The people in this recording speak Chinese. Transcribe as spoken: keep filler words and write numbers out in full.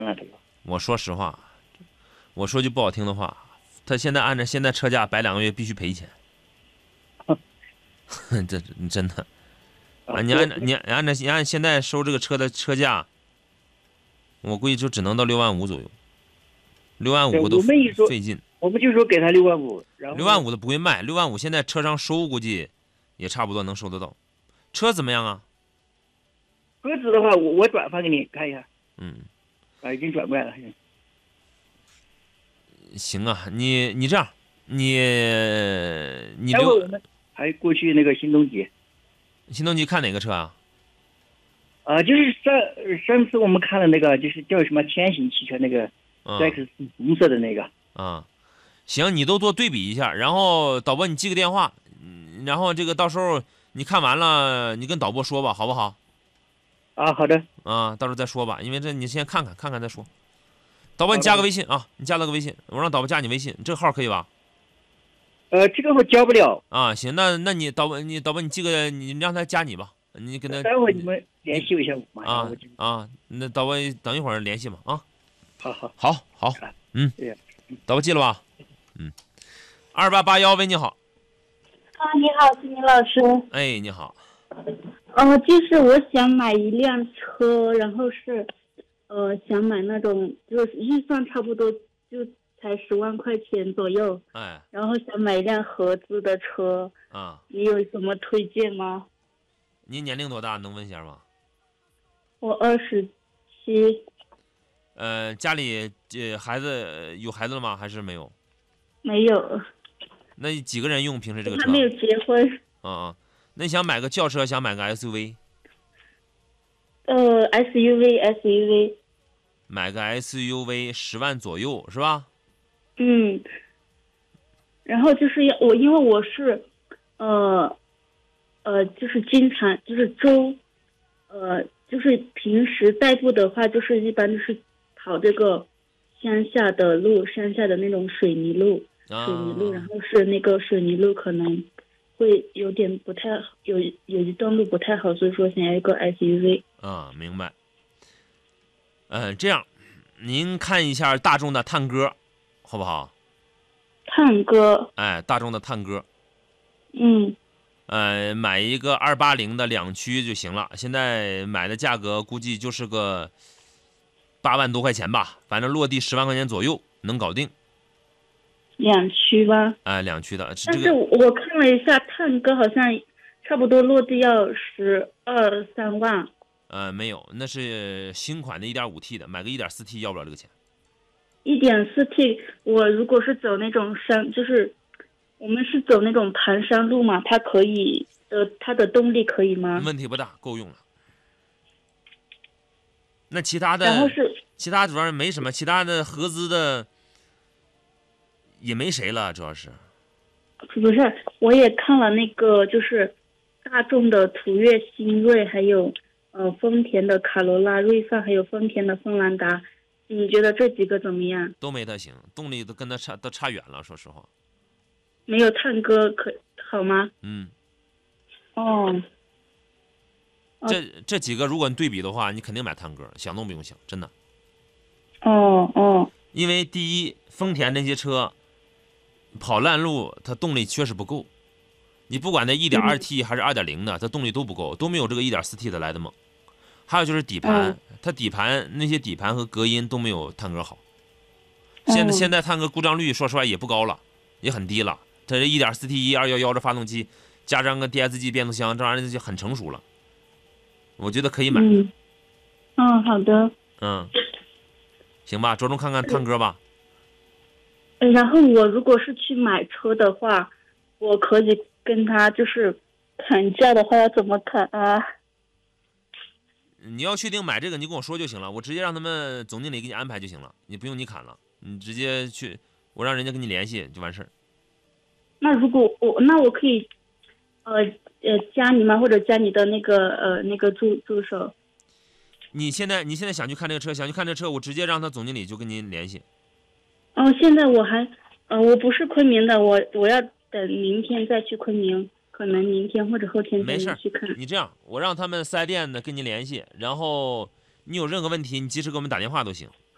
那这个我说实话，我说句不好听的话，他现在按照现在车价摆两个月必须赔钱。这真的啊！你按你按照你按现在收这个车的车价，我估计就只能到六万五左右，六万五都我们一说费劲。 我们就说给他六万五，然后六万五的不会卖，六万五现在车商收估计也差不多能收得到。车怎么样啊？ 车子的话，我我转发给你看一下。 嗯， 啊，已经转过来了。 行啊，你你这样，你你留待会儿我们还过去那个新东极。 新东极看哪个车啊？ 啊，就是上上次我们看了那个，就是叫什么天行汽车那个嗯 X 红色的那个。 啊，行，你都做对比一下，然后导播你记个电话，嗯然后这个到时候你看完了，你跟导播说吧，好不好？ 啊，好的。 啊，到时候再说吧，因为这你先看看看看再说。导播，你加个微信啊，你加了个微信，我让导播加你微信，这个号可以吧？ 呃，这个我交不了。 啊，行，那那你导播，你导播你记个，你让他加你吧，你跟他。 待会儿你们联系我一下，马上啊我就。 啊，那导播等一会儿联系吧啊。 好好好好，嗯， 对呀。 导播记了吧？嗯，二八八幺喂，你好。 啊，你好，金明老师。 哎，你好。 呃，就是我想买一辆车，然后是，呃，想买那种就是预算差不多就才十万块钱左右。 哎。 然后想买一辆合资的车。 啊。 你有什么推荐吗？ 您年龄多大？能问一下吗？ 我二十七。 呃，家里呃孩子有孩子了吗？还是没有？ 没有。 那几个人用平时这个车？ 还没有结婚。 嗯嗯，那你想买个轿车，想买个 S U V？ 呃 ，S U V，S U V。 买个 S U V 十万左右是吧？ 嗯。然后就是要我，因为我是，呃，呃，就是经常就是周，呃，就是平时代步的话，就是一般就是跑这个乡下的路，乡下的那种水泥路。 啊、 水泥路，然后是那个水泥路可能会有点不太有有一段路不太好，所以说想要一个 S U V。 啊，明白。呃，这样，您看一下大众的探歌，好不好？ 探歌。 哎，大众的探歌。 嗯。 呃，买一个二八零的两驱就行了。现在买的价格估计就是个八万多块钱吧，反正落地十万块钱左右能搞定。 两驱吧。 哎，两驱的。 但是我看了一下，探歌好像差不多落地要十二三万。 呃，没有，那是新款的 一点五 T 的，买个 一点四 T 要不了这个钱。 一点四 T， 我如果是走那种山，就是我们是走那种盘山路嘛，它可以，呃，它的动力可以吗？ 问题不大，够用了。那其他的， 然后是其他主要是没什么，其他的合资的也没谁了，主要是。 不是，我也看了那个，就是大众的途岳、新锐，还有呃丰田的卡罗拉、锐范，还有丰田的锋兰达。你觉得这几个怎么样？ 都没它行，动力都跟它差都差远了，说实话。 没有探歌可好吗？ 嗯。 哦。 这这几个如果你对比的话，你肯定买探歌，想都不用想，真的。 哦哦。 因为第一，丰田那些车跑烂路，它动力确实不够。你不管它 一点二 T 还是 二点零 的，它动力都不够，都没有这个 一点四 T 的来的猛。还有就是底盘， 嗯、 它底盘那些底盘和隔音都没有探歌好。现在、嗯、现在探歌故障率说实话也不高了，也很低了。它这 一点四 T 一二一一的发动机，加上个 D S G 变速箱，这玩意儿就很成熟了。我觉得可以买。 嗯。嗯，好的。 嗯。行吧，着重看看探歌吧。 然后我如果是去买车的话，我可以跟他就是砍价的话要怎么砍啊？ 你要确定买这个，你跟我说就行了，我直接让他们总经理给你安排就行了，你不用你砍了，你直接去，我让人家跟你联系就完事儿。 那如果我那我可以，呃呃加你吗？或者加你的那个呃那个助助手？ 你现在你现在想去看这个车，想去看这个车，我直接让他总经理就跟您联系。 哦，现在我还呃我不是昆明的，我我要等明天再去昆明。可能明天或者后天再去看。 你这样，我让他们四 S 店的跟您联系，然后你有任何问题，你及时给我们打电话都行。